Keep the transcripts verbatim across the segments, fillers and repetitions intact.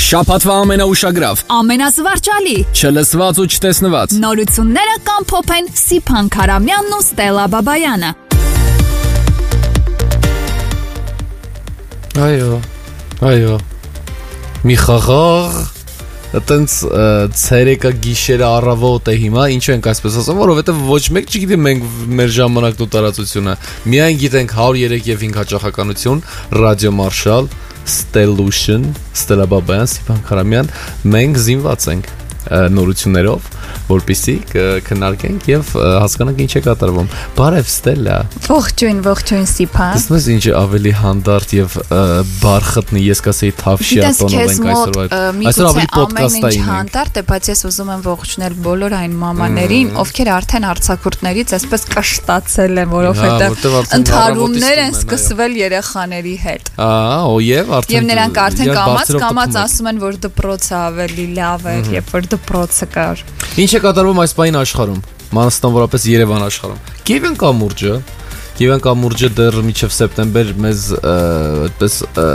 Շաբաթվա ամենաուշագրավ, ամենազվարճալի, չլսված ու չտեսնված նորությունները կամփոփեն Սիփան Քարամյանն ու Ստելա Բաբայանը։ Այո, այո, մի խաղաղ, այտենց ցերեկա գիշերը առավոտ է հիմա, ինչու ենք այսպես ասում, որովհետև ոչ մեկ չգիտի մենք մեր ժամանակն ու տարածությունը, միայն գիտենք հարյուր երեք և հինգ հաճախականություն, Ռադիո Մարշալ, Stellution, Ստելա Բաբայան, Սիփան Քարամյան, մենք զինված ենք նորություններով, որպեսզի քննարկենք եւ հասկանանք ինչ է կատարվում։ Բարև Ստելա։ Ողջույն, ողջույն Սիփան։ Իսկ մեզ ինչ ավելի հանդարտ եւ բարխտնի, ես կասեի թավշյա տոնով ենք այսօր։ Այսօր ավելի պոդքասթային ենք։ Հանդարտ է, բայց ես ուզում եմ ողջունել բոլոր այն մամաներին, ովքեր արդեն արձակուրդներից այսպես կշտացել են, որովհետեւ ընդհարումներ են սկսվել երեխաների հետ։ Ահա, օ եւ արդեն Եվ նրանք արդեն կամած կամած ասում են, որ դպրոցը ավելի լավ է, երբ որ դպրոցը կար։ Ինչ է կատարվում այս պահին աշխարհում, մանստանորապես Երևան աշխարհում։ Կիևյան կամուրջը, Կիևյան կամուրջը դեռ մինչև սեպտեմբեր մեզ այդպես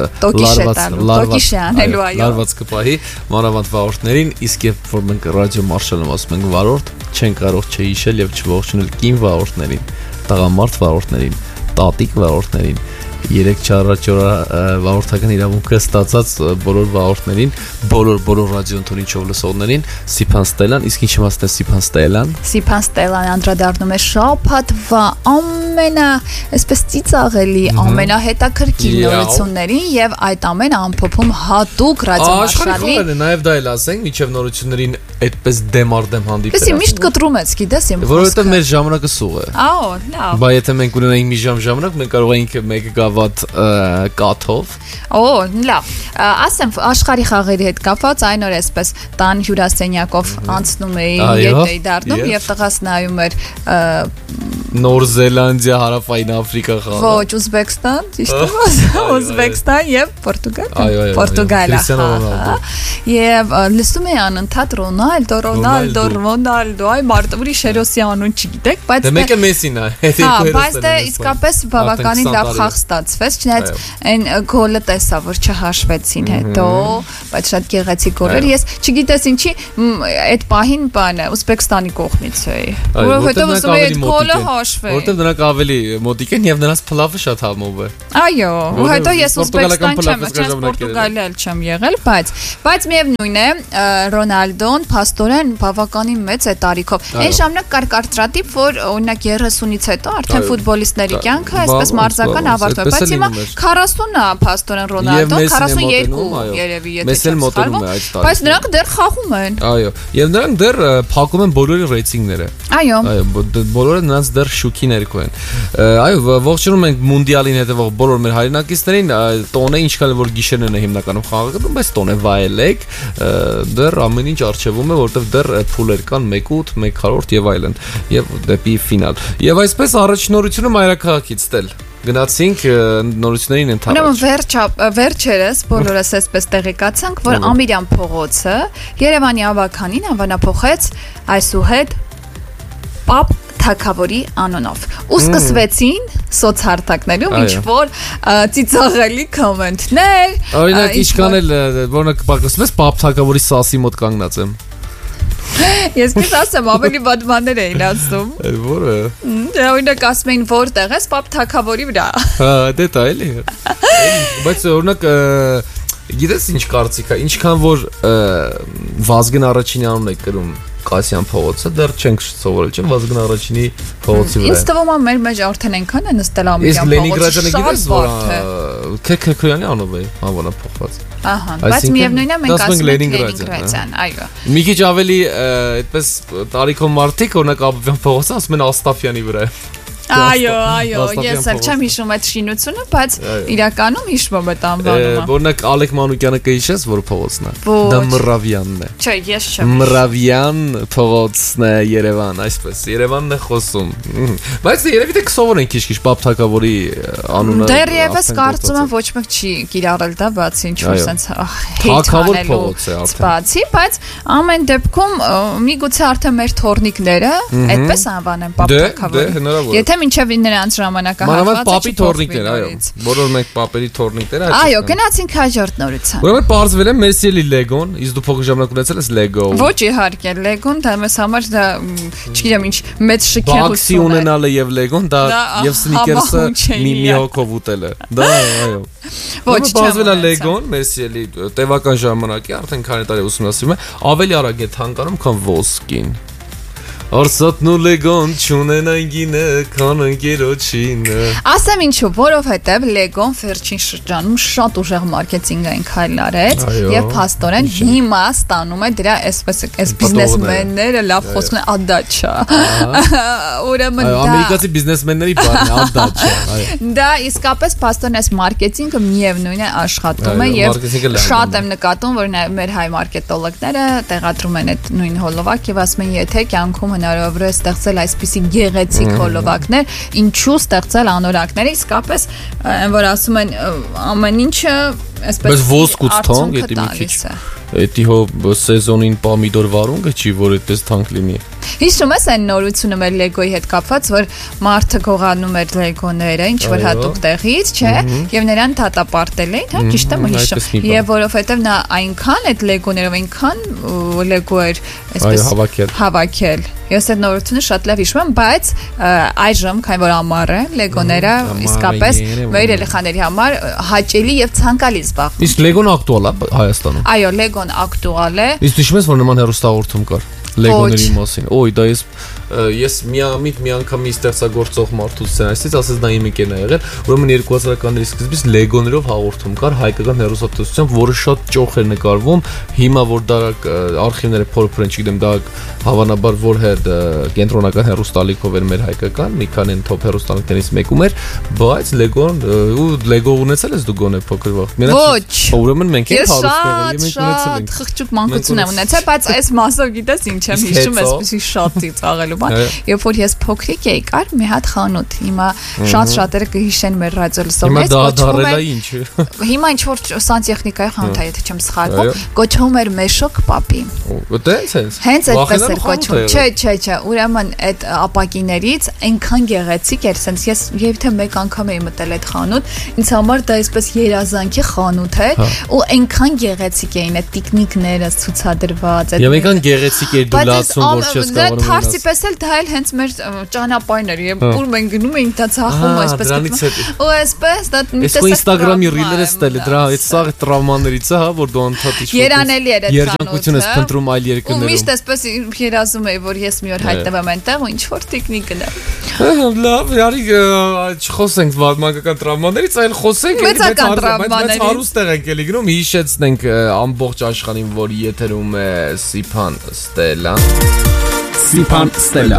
լարված կպահի մանավանդ վարորդներին, իսկ երբ որ մենք Ռադիո Մարշալում ասում ենք վարորդ, չեն կարող չհիշել եւ չողջունել կին վարորդներին, տղամարդ վարորդներին, տատիկ վարորդներին, երեք չառաջորա վարորդական իրավունքը ստացած բոլոր վարորդներին, բոլոր բոլոր ռադիոընթերիչով լսողներին, Սիփան Ստելան, իսկ ինչ իմաստ է Սիփան Ստելան։ Սիփան Ստելան անդրադառնում է շաբաթվա ամենա, այսպես ծիծաղելի, ամենահետաքրքիր նորություններին եւ այդ ամենը ամփոփում հատուկ Ռադիո Մարշալի։ Աշխարհի նաեւ դա էլ ասենք, միջև նորություններին այդպես դեմարդեմ հանդիպել։ Իսկ միշտ կտրում ես, գիտես իմ խոսքը։ Որովհետեւ մեր ժամանակը սուղ է։ Ահա, լավ։ Բայց եթե մենք ունենայինք մի ժամ ժամանակ, մենք կարող էինք մեկը գավաթ կաթով։ Օ, լավ։ Ասեմ աշխարհի խաղերի հետ կապված այն օր էսպես տան հյուրասենյակով անցնում էի, ետ էի դառնում եւ տղաս նայում էր Նոր Զելանդիա, Հարավային Աֆրիկա խաղը։ Ոչ, Ուզբեկստան, ճիշտ եմ ասում, Ուզբեկստան եւ Պորտուգալիա։ Պորտուգալիա։ Եվ լսում էի անընդհատ Ռոնալդո, Ռոնալդո, Ռոնալդո, այ մարդ ուրիշ հերոսի անուն չգիտեք, բայց դե մեկը Մեսին է։ Հա, բայց դե իսկապես բավականին լավ խաղ ստացվեց, չնայած այն գոլը տեսա, որ չհաշվեցին հետո, բայց շատ գեղեցիկ գոլ էր։ Ես չգիտես ինչի այդ պահին բանը Ուզբեկստանի կողմից էի։ Որովհետեւ ուզում էի այդ գոլը հաշվեի։ Որտեղ նրանք ավելի մոտիկ են եւ նրանց փլավը շատ համով է։ Այո, ու հետո ես Ուզբեկստան չեմ, չեմ Պորտուգալիա չեմ եղել, բայց բայց միևնույն է Ռոնալդոն փաստորեն բավականին մեծ է տարիքով։ Այն ժամանակ կար կարծրատիպ, որ օրինակ երեսունից հետո արդեն ֆուտբոլիստների կյանքը այսպես մարզական ավարտվում է, բայց հիմա քառասուն է փաստորեն Ռոնալդոն, քառասունյոթ երևի եթե չեմ սխալվում, բայց նրանք դեռ խաղում են։ Այո, եւ նրանք դեռ փակում են բոլորի ռեյտինգները։ Այո։ Այո, բոլորը նրանց դեռ շուքի ներքո են։ Այո, ողջունում ենք մունդիալին հետևող բոլոր մեր հայրենակիցներին, տոնը ինչքան որ գիշերն է հիմնականում խաղաղում, բայց տոնը վայելեք, դեռ ամեն ինչ արժևում է, որտեղ դեռ փուլեր կան մեկ ութ, մեկ քառորդ եւ այլն, եւ դեպի ֆինալ։ Եվ այսպես առաջնորությունը մայրաքաղաքից տել։ Գնացինք նորություններին ընդհանուր։ Ուրեմն վերջա վերջերս բոլորս այսպես տեղեկացանք, որ Ամիրյան փողոցը Երևանի ավականին անվանափոխեց այսուհետ Պապ Թագավորի անունով։ Ու սկսվեցին սոցհարթակներում ինչ որ ծիծաղելի կոմենտներ։ Օրինակ ինչքան էլ որոնք պակասում ես Պապ Թագավորի սասի մոտ կանգնած եմ։ Ես քեզ ասեմ, ավելի բադ բաներ էին ասում։ Որը։ Դե օրինակ ասում էին որտեղ ես Պապ Թագավորի վրա։ Հա, դե դա էլի։ Բայց օրինակ գիտես ինչ կարծիք է, ինչքան որ Վազգեն առաջինի անուն է կրում Կասյան փողոցը, դեռ չենք սովորել, չէ՞, Վազգեն առաջինի փողոցի վրա։ Ինձ թվում է մեր մեջ արդեն այնքան է նստել Ամիրյան փողոցը։ Իսկ Լենինգրադյանը գիտես որ Քեքեքոյանի անով է անվանափոխված։ Ահա, բայց միևնույնն է մենք ասում ենք Լենինգրադյան, այո։ Մի քիչ ավելի այդպես տարիքով մարդիկ օրինակ Աբովյան փողոցը ասում են Աստաֆյանի վրա։ Այո, այո, ես էլ չեմ հիշում այդ շինությունը, բայց իրականում հիշում եմ այդ անվանումը։ Որոնք Ալեք Մանուկյանը կհիշես, որ փողոցն է։ Դա Մռավյանն է։ Չէ, ես չեմ։ Մռավյան փողոցն է Երևան, այսպես։ Երևանն է խոսում։ Բայց երևի թե կսովորենք քիչ-քիչ Պապ Թագավորի անունը։ Դեռևս կարծում եմ ոչ մեկ չի կիրառել դա, բացի ինչ որ sense Թագավոր փողոց է արդեն։ Բացի, բայց ամեն դեպքում միգուցե արդեն մեր թորնիկները այդպես անվանեն Պապ Թագավորի։ Եթե թե մինչև նրանց ժամանակահատվածը պապի թորնիկներ, այո։ Բոլոր մենք պապերի թորնիկներ այո։ Այո, գնացինք հաջորդ նորության։ Ուրեմն պարզվել է մերսիելի Lego-ն, իսկ դու փոքր ժամանակ ունեցել ես Lego։ Ոչ իհարկե, Lego-ն դա մեզ համար դա չգիտեմ ինչ մեծ շքեղություն է։ Բաքսի ունենալը եւ Lego-ն դա եւ սնիկերսը մի հոգով ուտելը։ Դա այո։ Ոչ, պարզվել է Lego-ն, մերսիելի տևական ժամանակի արդեն քանի տարի ուսումնասիրում է, ավելի արագ է թանկանում, քան ոսկին։ Արսատն ու Lego-ն չունենան գինը, քան ընկերոջինը։ Ասեմ ինչու, որովհետև Lego-ն վերջին շրջանում շատ ուժեղ մարքեթինգային քայլ արեց եւ փաստորեն հիմա ստանում է դրա այսպես այս բիզնեսմենները լավ խոսում են ադաչա։ Ուրեմն դա ամերիկացի բիզնեսմենների բառն է ադաչա, այո։ Դա իսկապես փաստորեն այս մարքեթինգը միևնույն է աշխատում է եւ շատ եմ նկատում, որ մեր հայ մարքետոլոգները տեղադրում են այդ նույն հոլովակ եւ ասում են եթե կյանքում հնարավոր է ստեղծել այսպիսի գեղեցիկ հոլովակներ, ինչու ստեղծել անորակները, իսկապես այն որ ասում են ամեն ինչը այսպես ոսկուց թանկ, դա մի քիչ Էդի հո սեզոնին պամիդոր վարունգը չի, որ այդպես թանկ լինի։ Հիշում ես այն նորությունը մեր Lego-ի հետ կապված, որ մարդը գողանում էր Lego-ները, ինչ որ հատուկ տեղից, չէ, եւ նրան դատապարտել էին, հա, ճիշտ եմ հիշում։ Եվ որովհետեւ նա այնքան այդ Lego-ներով այնքան Lego էր այսպես հավաքել։ Ես այդ նորությունը շատ լավ հիշում եմ, բայց այժմ, քանի որ ամառ է, Lego-ները իսկապես մեր երեխաների համար հաճելի եւ ցանկալի զբաղվում։ Իսկ Lego-ն ակտուալ է Հայաստանում։ Այո, Lego-ն ակտուալ է։ Իսկ հիշում ես, որ նման հեռուստաղորդում կար Lego-ների մասին։ Ոյ, դա ես ես միամիտ մի անգամ մի ստեղծագործող մարդուց սցենարիստից ասես դա իմ ընկերն է եղել, ուրեմն երկու հազարականների սկզբից Lego-ներով հաղորդում կար հայկական հեռուստատեսությամբ, որը շատ ճոխ էր նկարվում, հիմա որ դա արխիվները փորփրեն, չգիտեմ, դա հավանաբար որ հետ կենտրոնական հեռուստալիքով էր մեր հայկական, մի քանի top հեռուստալիքներից մեկում էր, բայց Lego-ն ու Lego ունեցել ես դու գոնե փոքր վաղ։ Ոչ, ուրեմն մենք ենք հարուստները, մենք ունեցել ենք։ Խղճուկ մանկություն եմ ունեցել, բայց այս մասով գիտես ինչ եմ հիշում, այսպեսի շատ ծիծաղելու բան։ Երբ որ ես փոքրիկ էի, կար մի հատ խանութ։ Հիմա շատ շատերը կհիշեն մեր ռադիո լսողներից, կոչվում էր ինչ։ Հիմա ինչ որ սանտեխնիկայի խանութ է, եթե չեմ սխալվում, կոչվում էր Մեշոկ պապի։ Դենց հենց։ Հենց այդպես էր կոչվում։ Չէ, չէ, չէ, ուրեմն այդ ապակիներից այնքան գեղեցիկ էր, sense ես եթե մեկ անգամ էի մտել այդ խանութ, ինձ համար դա այսպես երազանքի խանութ էր ու այնքան գեղեցիկ էին այդ տիկնիկները ցուցադրված։ Եվ այնքան գեղեցիկ էր դու լացում, որ չես կարողանում։ Դա թարսիպես էլ դա էլ հենց մեր ճանապարհն էր, եւ ուր մենք գնում էինք դա ցախում այսպես։ Ու այսպես դա մի տեսակ Instagram-ի ռիլները ստել դրա այդ սաղ տրավմաներից է, հա, որ դու անդադ ինչ-որ երանելի էր այդ երջանկություն ես փնտրում այլ երկրներում։ Ու միշտ այսպես երազում էի, որ ես մի օր հայտնվեմ այնտեղ ու ինչ որ տեխնիկ գնամ։ Լավ, ярի չխոսենք մանկական տրավմաներից, այլ խոսենք բայց հարուստեղ ենք էլի գնում, հիշեցնենք ամբողջ աշխարհին, որ եթերում է Սիփան Ստելա։ Սիփան Ստելա։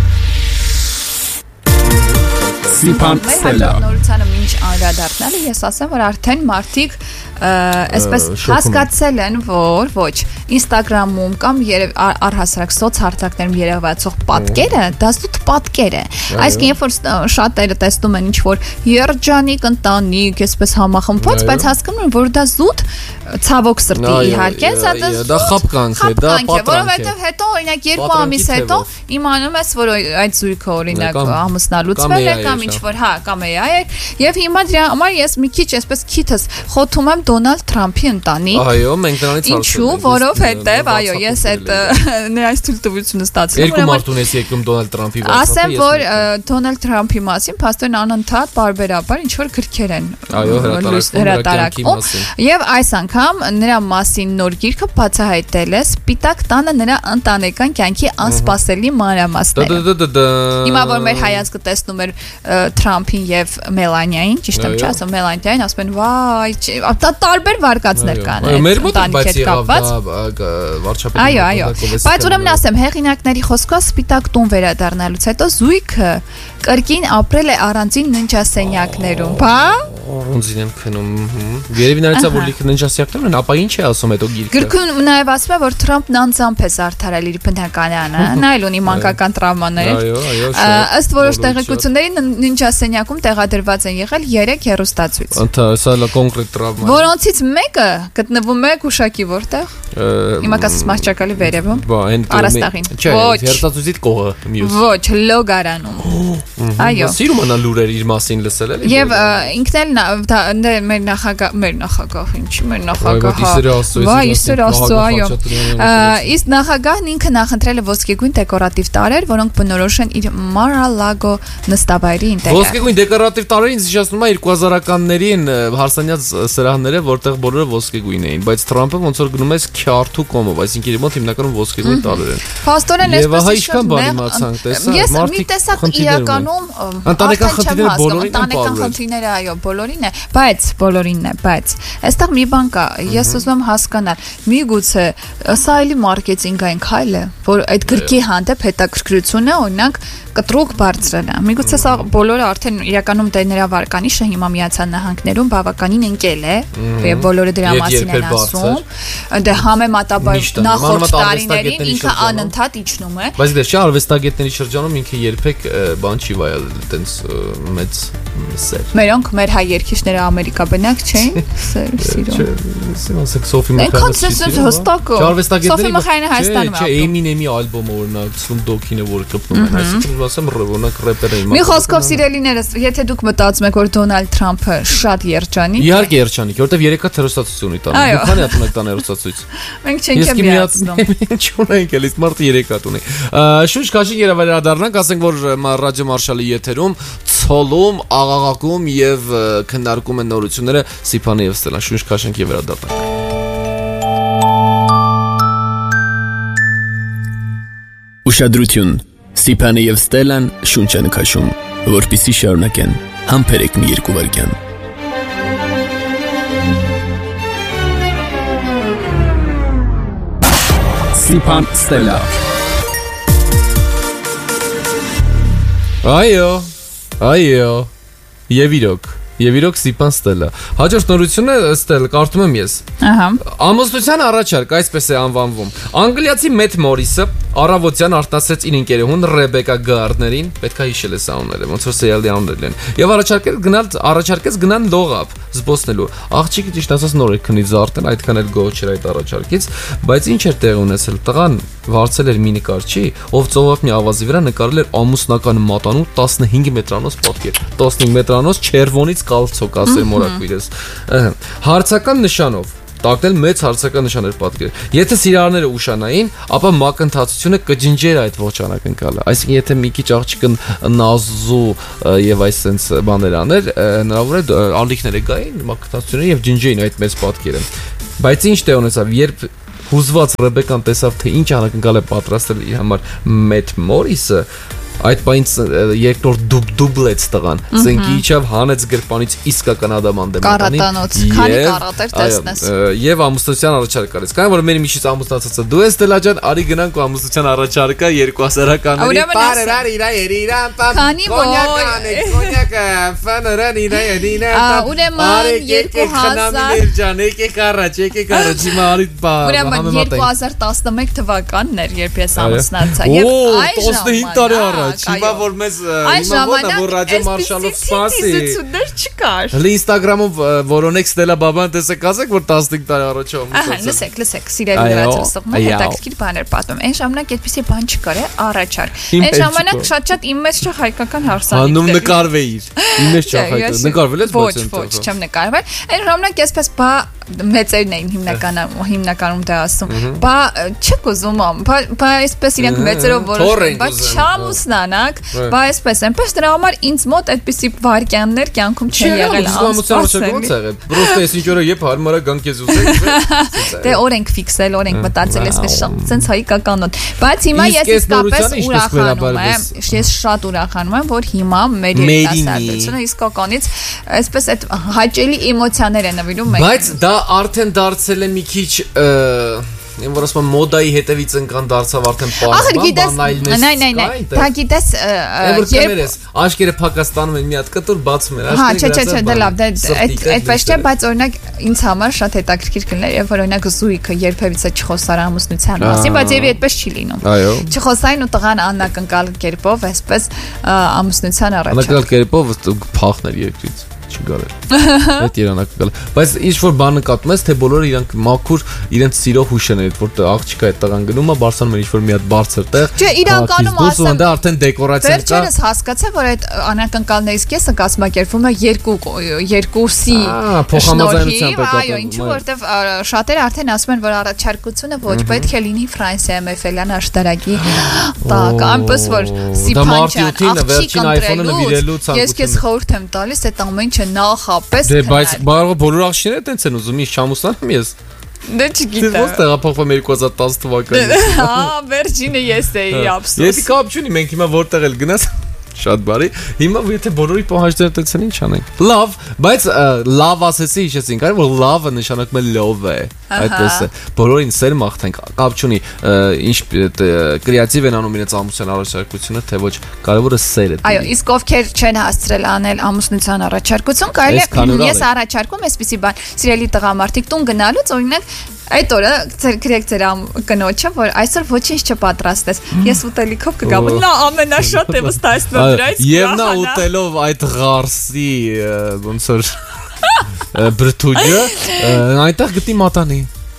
Սիփան Ստելա։ Նորությանը ինչ անդրադառնալը ես ասեմ, որ արդեն մարդիկ այսպես հասկացել են, որ ոչ Instagram-ում կամ առհասարակ սոցհարթակներում երևացող պատկերը դա զուտ պատկեր է։ Այսինքն երբ որ շատերը տեսնում են ինչ որ երջանիկ ընտանիք, այսպես համախմբված, բայց հասկանում են, որ դա զուտ ցավոք սրտի իհարկե, դա խապկանք է, դա պատրանք է, որովհետև հետո օրինակ երկու ամիս հետո իմանում ես, որ այդ զույգը օրինակ ամուսնալուծվել է կամ ինչ որ հա կամ էա է, եւ հիմա դրա համար ես մի քիչ այսպես քիթս խոթում եմ Դոնալդ Թրամփի ընտանիք։ Այո, մենք դրանից հարցնում ենք։ Ինչու, որովհետև այո, ես այդ նրանց թույլտվությունը ստացել եմ։ Երկու մարդ ունես եկում Դոնալդ Թրամփի վրա։ Ասեմ, որ Դոնալդ Թրամփի մասին փաստորեն անընդհատ բարբերաբար ինչ որ գրքեր են հրատարակում։ Եվ այս անգամ նրա մասին նոր գիրքը բացահայտել է Սպիտակ տանը նրա ընտանեկան կյանքի անսպասելի մանրամասները։ Հիմա որ մեր հայացքը տեսնում էր Թրամփին եւ Մելանիային, ճիշտ եմ չասում, Մելանիային, ասում են վայ, տարբեր վարկածներ կան այդ ընտանիքի հետ կապված։ Վարչապետի։ Այո, այո։ Բայց ուրեմն ասեմ, հեղինակների խոսքով Սպիտակ տուն վերադառնալուց հետո զույգը կրկին ապրել է առանձին ննջասենյակներում, բա։ Ռոնզին են քնում։ Երևի նայեցա որ լիքը ննջասյակներն են, ապա ինչ է ասում հետո գիրքը։ Գրքում նաև ասում է որ Թրամփն անձամբ է զարդարել իր բնակարանը, նա էլ ունի մանկական տրավմաներ։ Այո, այո, ըստ որոշ տեղեկությունների ննջասենյակում տեղադրված են եղել երեք հեռուստացույց։ Անթա, սա լա կոնկրետ տրավմա։ Որոնցից մեկը գտնվում է Կուշակի որտեղ։ Հիմա կասես Մահճակալի վերևում։ Բա, այն Արաստաղին։ Ոչ, հերթացույցից կողը մյուս։ Ոչ, Լոգարանում։ Այո։ Սիրում անա լուրեր իր մասին լսել էլի։ Եվ ինքն էլ մեր նախագահ, մեր նախագահ, ինչի մեր նախագահը։ Վայ, իսեր աստծո, այո։ Իսկ նախագահն ինքը նախընտրել է ոսկեգույն դեկորատիվ տարրեր, որոնք բնորոշ են իր Mar-a-Lago նստավայրի ինտեգրալ։ Ոսկեգույն դեկորատիվ տարրերին զիջացնում է երկու հազարականներին հարսանյաց սրահները, որտեղ բոլորը ոսկեգույն էին, բայց Թրամփը ոնց որ գնում է քյարթու կոմով, այսինքն իր մոտ հիմնականում ոսկեգույն տարրեր են։ Փաստորեն այսպես ինչքան բան իմացանք, տեսա, ես մի տեսակ իրականում ընտանեկան խնդիրները բոլորին են ընտանեկան խնդիրները այո, բոլորին է, բայց բոլորինն է, բայց այստեղ մի բան կա, ես ուզում եմ հասկանալ, միգուցե սա էլի մարքեթինգային քայլ է, որ այդ գրքի հանդեպ հետաքրքրությունը օրինակ կտրուկ բարձրել է։ Միգուցե սա բոլորը արդեն իրականում դե նրա վարկանիշը հիմա Միացյալ Նահանգներում բավականին ընկել է, եւ բոլորը դրա մասին են ասում։ Դե համեմատաբար նախորդ տարիներին ինքը անընդհատ իջնում է։ Բայց դե չէ արվեստագետների շրջանում ինքը երբեք բան չի վայել այտենց մեծ սեր։ Մերոնք մեր հայ երգիչները Ամերիկա բնակ չէին, սեր սիրում։ Չէ, ասեք Սոֆի Սոֆի Մխայանը Հայաստանում է։ Մխայանը։ Չէ, Էմինեմի ալբոմը օրինակ Սնուպ որը կպնում են, այսինքն ասեմ ռևոնակ рэպեր էին։ Մի խոսքով սիրելիներս, եթե դուք մտածում եք որ Դոնալդ Թրամփը շատ երջանիկ է։ Իհարկե երջանիկ, որտեվ երեքա հեռուստացույց ունի տանը։ Դուք քանի հատ ունեք տան հեռուստացույց։ Մենք չենք միացնում։ Ինչ ունենք էլի, մարդը երեք հատ ունի։ Շուշ քաշի երավարադառնանք, ասենք որ ռադիո մարշալի եթերում ցոլում, աղաղակում եւ քննարկում են նորությունները Սիփանը եւ Ստելան։ Շուշ քաշենք եւ վերադառնանք։ Ուշադրություն, Սիփանը եւ Ստելան շունչ են քաշում, որպեսզի շարունակեն համբերեք մի երկու վայրկյան։ Սիփան Ստելա։ Այո, այո, եւ իրոք, եւ իրոք Սիփան Ստելա։ Հաջորդ նորությունը Ստել, կարդում եմ ես։ Ահա։ Ամուսնության առաջարկ, այսպես է անվանվում։ Անգլիացի Մեթ Մորիսը առավոտյան արտասեց իր ընկերուհուն Ռեբեկա Գարդներին, պետքա հիշել է սաունները, ոնց որ սերիալի անուններն են։ Եվ առաջարկեց գնալ, առաջարկեց գնան լողապ, զբոսնելու։ Աղջիկը ճիշտ ասած նոր է քնից արտեն, այդքան էլ գոհ չէր այդ առաջարկից, բայց ինչ էր տեղի ունեցել։ Տղան վարձել էր մի նկարչի, ով ծովափնի ավազի վրա նկարել էր ամուսնական մատանու տասնհինգ մետրանոց պատկեր։ տասնհինգ մետրանոց չերվոնից կալցոկ ասել մորակույրս։ Հարցական նշանով տակնել մեծ հարցական նշաններ պատկեր։ Եթե սիրահարները ուշանային, ապա մակընթացությունը կջնջեր այդ ոչ անակնկալը։ Այսինքն եթե մի քիչ աղջիկն նազու եւ այս sense բաներ աներ, հնարավոր է ալիքները գային մակընթացությունները եւ ջնջեին այդ մեծ պատկերը։ Բայց ինչ տեղ ունեցավ, երբ հուզված Ռեբեկան տեսավ թե ինչ անակնկալ է պատրաստել իր համար Մեթ Մորիսը, այդ պայից երկրորդ դուբ դուբլեց տղան, ծնկի իջավ հանեց գրպանից իսկական ադամանդե մատանի։ Կարատանոց, քանի կարատեր տեսնես։ Եվ ամուսնության առաջարկ արեց։ Քանի որ մեր միջից ամուսնացածը դու ես Ստելա ջան, արի գնանք ու ամուսնության առաջարկը երկու հազարականների բարերար իրա երիրան պապ կոնյական կոնյակը ֆաներան իրա երինան ուրեմն երկու հազար ջան եկեք առաջ եկեք առաջ հիմա արի բա ուրեմն երկու հազար տասնմեկ թվականն էր երբ ես ամուսնացա եւ այժմ տասնհինգ տարի առաջ հիմա որ մեզ հիմա ո՞րն է որ ռադիո մարշալով սպասի ծություններ չկար հələ Instagram-ով որոնեք Ստելա բաբան տեսեք ասեք որ տասնհինգ տարի առաջ ամուսնացա ահա լսեք լսեք սիրելի լրատվությունը հետաքրքիր բաներ պատմում այն ժամանակ այդպեսի բան չկար է առաջարկ այն ժամանակ շատ-շատ իմ մեջ չէ հայկական հարսանիք հանում նկարվեիր իմ մեջ չէ հայկական նկարվել ես ոչ ոչ չեմ նկարվել այն ժամանակ այսպես բա մեծերն էին հիմնականում հիմնականում դա ասում բա չեք ուզում բա այսպես իրենք մեծերով որոշում բա չամուսնանակ բա այսպես այնպես դրա համար ինձ մոտ այդպիսի վարքյաններ կյանքում չեն եղել անսպասելի պրոստը ես ինչ օրը երբ հարմարա գան քեզ ուզեք դե օրենք ֆիքսել օրենք մտածել այսպես sense հայկականոտ բայց հիմա ես իսկապես ուրախանում եմ ես շատ ուրախանում եմ որ հիմա մեր երիտասարդությունը իսկականից այսպես այդ հաճելի էմոցիաներ են նվիրում բայց դա արդեն դարձել է մի քիչ Եմ որ ասում մոդայի հետևից ընկան դարձավ արդեն պարզման, բանալնես։ Նայ, նայ, նայ։ Դա գիտես, երբ աշկերը Փակաստանում են մի հատ կտոր բացում են, աշկերը։ Հա, չէ, չէ, չէ, դա լավ, դա այդպես չէ, բայց օրինակ ինձ համար շատ հետաքրքիր կլիներ, երբ որ օրինակ զույգը երբևիցե չխոսար ամուսնության մասին, բայց եւի այդպես չի լինում։ Այո։ Չխոսային ու տղան անակնկալ կերպով, այսպես ամուսնության առաջ։ Անակնկալ կերպով փախներ երկրից։ Չգարել։ Այդ իրանակալ։ Բայց ինչ որ բան նկատում ես, թե բոլորը իրանք մաքուր իրենց սիրո հուշ են այդ որ աղջիկը այդ տղան գնում է, բարձրանում է ինչ որ մի հատ բարձր տեղ։ Չէ, իրականում ասեմ, դա արդեն դեկորացիա կա։ Վերջերս հասկացա, որ այդ անակնկալներից կեսը կազմակերպվում է երկու երկուսի փոխհամաձայնությամբ է կապվում։ Այո, ինչու որտեվ շատերը արդեն ասում են, որ առաջարկությունը ոչ պետք է լինի Ֆրանսիայում Էֆելյան աշտարակի տակ, այնպես որ սիփանջան վերջին iPhone-ը նվիրելու ցանկություն։ Ես քեզ խորհուրդ եմ տալիս այդ ամեն նախապես դե բայց բոլոր աղջիկները տենց են ուզում, ինչ չամուսնանում ես։ Դե չգիտեմ։ Ո՞նց տեղափոխվում երկու հազար տասը թվականին։ Հա, վերջինը ես էի ափսոս։ Ես կապ չունի, մենք հիմա որտեղ էլ գնաս շատ բարի։ Հիմա եթե բոլորի պահանջները տենց են, ինչ անենք։ Լավ, բայց լավ ասեցի, հիշեցինք, այո, որ լավը նշանակում է լով է։ Այդպես է։ Բոլորին սեր մաղթենք, կապ չունի, ինչ կրեատիվ են անում իրենց ամուսնության առաջարկությունը, թե ոչ, կարևորը սերը։ Այո, իսկ ովքեր չեն հասցրել անել ամուսնության առաջարկություն, կարելի է ես առաջարկում այսպեսի բան, սիրելի տղամարդիկ տուն գնալուց օրինակ այդ օրը ձեր գրեք ձեր կնոջը, որ այսօր ոչինչ չպատրաստես։ Ես ուտելիքով կգամ։ Նա ամենաշատը վստահեցնում է դրանից։ Եվ նա ուտելով այդ ղարսի ոնց որ բրթուջը, այնտեղ գտի մատանի։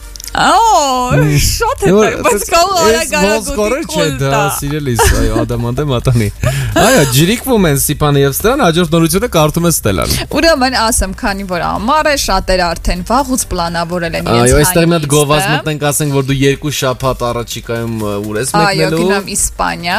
Օ, շատ է, բայց կարող արագ-արագ չէ, դա սիրելիս, այո, ադամանդե մատանի։ Այո, ջրիկվում են Սիփանը եւ Ստելան, հաջորդ նորությունը կարդում է Ստելան։ Ուրեմն ասեմ, քանի որ ամառ է, շատերը արդեն վաղուց պլանավորել են իրենց այո, այստեղ մի հատ գովազ մտնենք, ասենք, որ դու երկու շաբաթ առաջիկայում ուր ես մեկնելու։ Այո, գնամ Իսպանիա։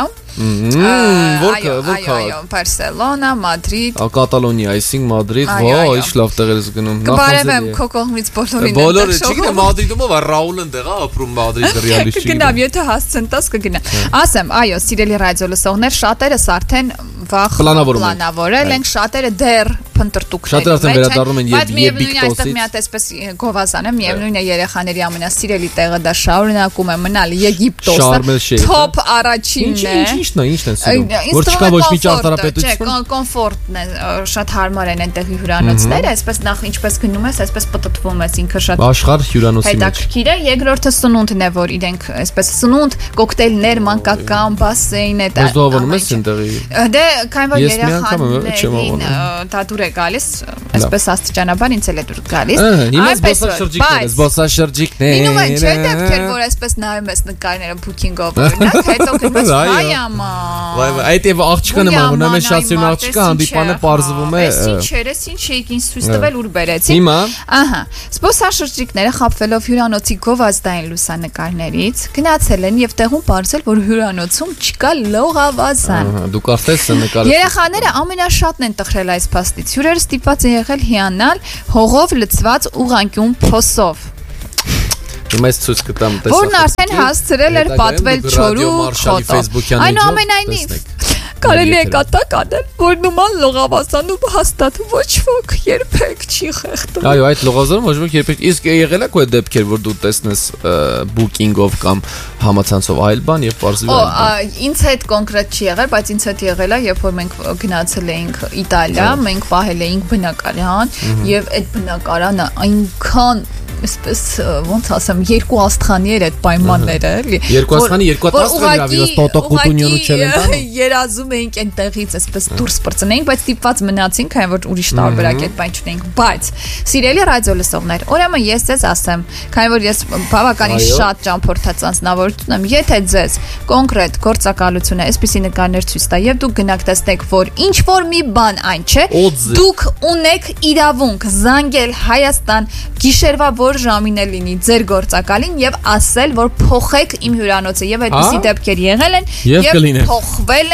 Որքա, որքա։ Այո, Բարսելոնա, Մադրիդ։ Կատալոնիա, այսինքն Մադրիդ, վայ, ինչ լավ տեղեր ես գնում։ Կբարևեմ քո կողմից բոլորին։ Բոլորը, չգիտեմ, Մադրիդում ով է Ռաուլն դեղա ապրում Մադրիդը ռեալիստ չի։ Կգնամ, եթե հասցեն տաս կգնա։ Ասեմ, այո, սիրելի ռադիո լսողներ, շատերս արդեն վաղ պլանավորել ենք, շատերը դեռ փնտրտուքների մեջ։ Շատերը արդեն վերադառնում են եւ Եգիպտոսից։ Բայց այստեղ մի հատ այսպես գովազան է, միևնույն է երեխաների ամենասիրելի տեղը դա շարունակում է մնալ Եգիպտոսը։ Թոփ առաջինն է։ Ինչն է, ինչն է սիրում։ Որ չկա ոչ մի ճարտարապետություն։ Չէ, կոմֆորտն է, շատ հարմար են այնտեղի հյուրանոցները, այսպես նախ ինչպես գնում ես, այսպես պտտվում ես, ինքը շատ աշխարհ հյուրանոցի մեջ։ Հետաքրքիր է, երկրորդը սնունդն է, որ իրենք այսպես սնունդ, կոկտեյլներ, մանկական, բասեյն է։ Ես դողանում ես այնտեղի։ Դե քանի որ երեխաներին դա դուր է գալիս, այսպես աստիճանաբար ինձ էլ է դուր գալիս։ Հիմա զբոսաշրջիկներ, զբոսաշրջիկներ։ Լինում են չէ՞ դեպքեր, որ այսպես նայում ես նկարները booking-ով օրինակ, հետո գնաց հայ ամա։ Վայ վայ, այդ եւ աղջիկը նման, որ նա մեզ շատ սիրուն աղջիկը հանդիպանը պարզվում է։ Էս ինչ էր, էս ինչ էիք ինձ ցույց տվել ուր բերեցին։ Հիմա։ Ահա, զբոսաշրջիկները խապվելով հյուրանոցի գովազդային լուսանկարներից գնացել են եւ տեղում բարձել, որ հյուրանոցում չկա լողավազան։ Ահա, դուք արդեն նկարել։ Երեխաները ամենաշատն են տխրել այս փաստից։ Հյուրերը ստիպված են եղել հիանալ հողով լցված ուղանկյուն փոսով։ Հիմա ես ցույց կտամ տեսա։ Որն արդեն հասցրել էր պատվել չորու ֆոտո։ Այնուամենայնիվ կարելի է կատակ անել, որ նման լողավազանում հաստատ ոչ ոք երբեք չի խեղդվում։ Այո, այդ լողավազանում ոչ ոք երբեք։ Իսկ եղել է քո այդ դեպքեր, որ դու տեսնես booking-ով կամ համացանցով այլ բան եւ բարձր այլ բան։ Օ, ինձ հետ կոնկրետ չի եղել, բայց ինձ հետ եղել է, երբ որ մենք գնացել էինք Իտալիա, մենք պահել էինք բնակարան եւ այդ բնակարանը այնքան այսպես ոնց ասեմ երկու աստղանի էր այդ պայմանները էլի երկու աստղանի երկու աստղանի ավիրոս տոտոկուտունյոնը չեն տանում երազում էինք այնտեղից այսպես դուրս պրծնեինք բայց ստիպված մնացինք քանի որ ուրիշ տարբերակ այդ բան չունենք բայց սիրելի ռադիո լսողներ ուրեմն ես ձեզ ասեմ քանի որ ես բավականին շատ ճամփորդած անձնավորություն եմ եթե ձեզ կոնկրետ գործակալությունը այսպիսի նկարներ ցույց տա եւ դուք գնաք տեսնեք որ ինչ որ մի բան այն չէ դուք ունեք իրավունք զանգել Հայաստան գիշերվա որ ժամին է լինի ձեր գործակալին եւ ասել որ փոխեք իմ հյուրանոցը եւ այդպիսի դեպքեր եղել են եւ փոխվել են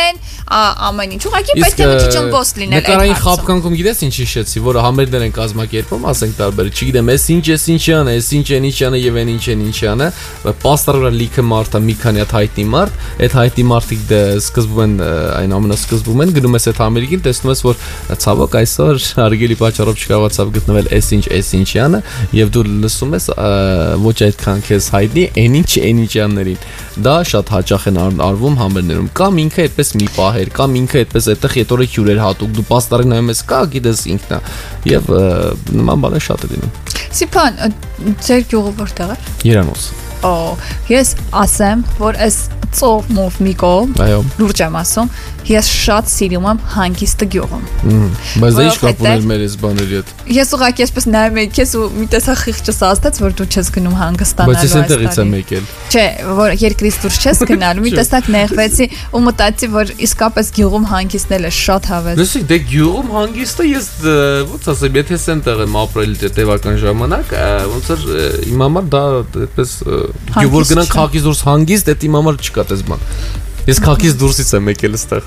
ամեն ինչ։ Ուղղակի պետք է մի քիչ ըմբոս լինել։ Նկարային խաբկանքում գիտես ինչ հիշեցի, որը համերներ են կազմակերպում, ասենք տարբեր, չգիտեմ, էս ինչ էս ինչան է, էս ինչ են ինչան է եւ այն ինչ են ինչան է, պաստառը լիքը մարդ է, մի քանի հատ հայտնի մարդ, այդ հայտնի մարդիկ դե սկզբում են այն ամենասկզբում են գնում ես այդ համերիկին, տեսնում ես որ ցավոք այսօր հարգելի պատճառով չկարողացավ գտնել էս ինչ էս ինչանը եւ դու լսում ես ոչ այդքան քեզ հայտնի այն ինչ այն ինչյաններին դա շատ հաճախ են արվում համերներում կամ ինքը այդպես մի պահեր կամ ինքը այդպես այդտեղ հետորը հյուրեր հատուկ դու պաստառին նայում ես կա գիտես ինքնա եւ նման բաներ շատ է լինում Սիփան ձեր գյուղը որտեղ է Երանոս Օ ես ասեմ որ այս ծով մով միկո լուրջ եմ ասում ես շատ սիրում եմ հանգիստը գյուղում բայց դա ինչ կապ ուներ մեր այս բաների հետ ես ուղղակի այսպես նայում եի քեզ ու մի տեսակ խիղճը սաստեց որ դու չես գնում հանգստանալու բայց ես այնտեղից եմ եկել չէ որ երկրից դուրս չես գնալու մի տեսակ նեղվեցի ու մտածի որ իսկապես գյուղում հանգիստն է շատ հավես լսի դե գյուղում հանգիստը ես ոնց ասեմ եթե ես այնտեղ եմ ապրել տևական ժամանակ ոնց որ իմ համար դա այդպես գյուղ գնան քաղաքից դուրս հանգիստ դա իմ համար չկա դες բան Ես քաղաքից դուրսից եմ եկել այստեղ։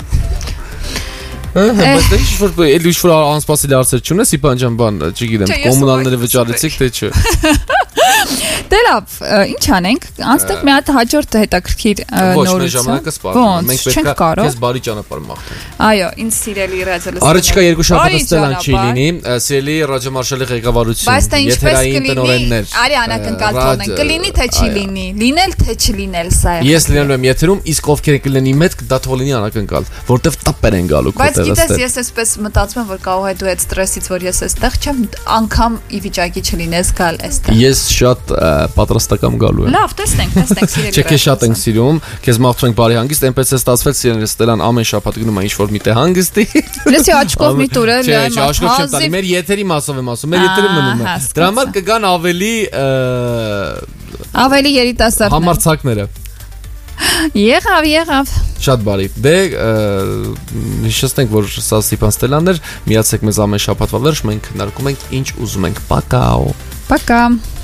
Ահա, բայց դե ինչ-որ էլի ինչ-որ անսպասելի հարցեր չունես, Իպան ջան, բան, չգիտեմ, կոմունալները վճարեցիք թե չէ։ Դե լավ, ինչ անենք, անցնենք մի հատ հաջորդ հետաքրքիր նորություն։ Ոչ, մեր ժամանակը սպառնում, մենք պետք է քեզ բարի ճանապարհ մաղթենք։ Այո, ինձ սիրելի ռադիոլսեր։ Առաջիկա երկու շաբաթը Ստելան չի լինի, սիրելի ռադիոմարշալի ղեկավարություն, եթերային տնօրեններ։ Արի անակնկալ թողնենք, կլինի թե չի լինի, լինել թե չլինել սա։ Ես լինելու եմ եթերում, իսկ ովքեր կլինի մեծ, դա թող լինի անակնկալ, որտեվ տապեր են գալու քո տեղը։ Բայց գիտես, ես այսպես մտածում եմ, որ կարող է դու այդ ստրեսից, որ ես այստեղ չեմ, անգամ ի վիճակի չլինես գալ այստեղ։ Ես շատ պատրաստական գալու եմ։ Լավ, տեսնենք, տեսնենք սիրելի։ Չէ, քեզ շատ ենք սիրում, քեզ մաղթում ենք բարի հանգիստ, այնպես է ստացվել սիրելի Ստելան ամեն շաբաթ գնում է ինչ-որ միտեղ հանգստի։ Լսի աչքով մի տուրը, չէ, չէ, աչքով չեմ տալի, մեր եթերի մասով եմ ասում, մեր եթերը մնում է։ Դրա համար կգան ավելի ավելի երիտասարդներ։ Համարցակները։ Եղավ, եղավ։ Շատ բարի։ Դե հիշեցնենք, որ սա Ստիպան Ստելանն էր, միացեք մեզ ամեն շաբաթվա վերջ, մենք քննարկում ենք ինչ ուզում ենք։ Պակաո։ Պակա։